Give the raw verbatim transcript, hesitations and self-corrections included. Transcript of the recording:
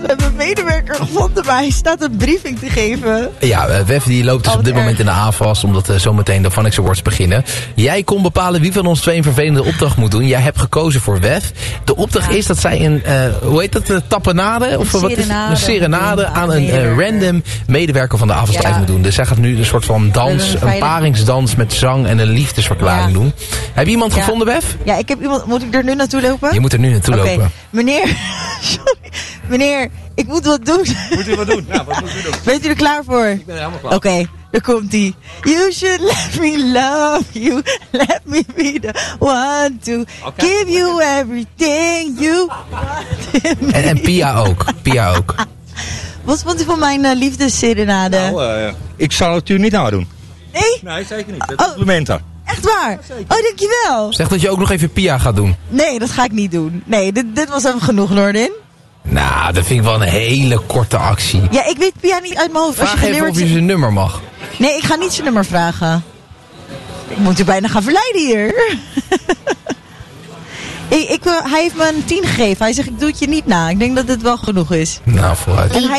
We hebben een medewerker gevonden, maar hij staat een briefing te geven. Ja, uh, Wef die loopt dus oh, op dit erg. moment in de A V A S, omdat uh, zometeen de Phonics Awards beginnen. Jij kon bepalen wie van ons twee een vervelende opdracht moet doen. Jij hebt gekozen voor Wef. De opdracht ja. is dat zij een, uh, hoe heet dat, een tappenade? Of een wat is het? Een serenade aan een uh, random medewerker van de A V A S ja. moet doen. Dus zij gaat nu een soort van dans, een, een paringsdans met zang en een liefdesverklaring ja. doen. Heb je iemand ja. gevonden, Wef? Ja, ik heb iemand. Moet ik er nu naartoe lopen? Je moet er nu naartoe okay. lopen. Meneer, sorry. Meneer, ik moet wat doen. Moet u wat doen? Nou, wat moet u doen? Bent u er klaar voor? Ik ben er helemaal klaar. Oké, okay, daar komt ie. You should let me love you. Let me be the one to okay. give you everything you want in me. En, en Pia ook. Pia ook. Wat vond u van mijn uh, liefdesserenade? Nou, uh, ik zal het u niet nadoen. Nee? Nee, zeker niet. Het complimenten. Oh. Echt waar? Ja, oh, dankjewel. Zeg dat je ook nog even Pia gaat doen. Nee, dat ga ik niet doen. Nee, dit, dit was even genoeg, Noordin. Nou, dat vind ik wel een hele korte actie. Ja, ik weet Pia niet uit mijn hoofd. Vraag even of je zijn nummer mag. Nee, ik ga niet zijn nummer vragen. Ik moet u bijna gaan verleiden hier. ik, ik, hij heeft me een tien gegeven. Hij zegt, ik doe het je niet na. Ik denk dat dit wel genoeg is. Nou, vooruit. En hij